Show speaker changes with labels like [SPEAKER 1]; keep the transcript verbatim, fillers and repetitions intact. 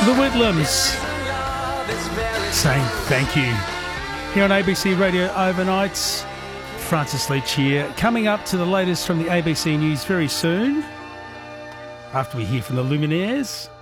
[SPEAKER 1] The Whitlams saying thank you. Here on A B C Radio Overnights, Francis Leach here. Coming up to the latest from the A B C News very soon, after we hear from the Luminaires.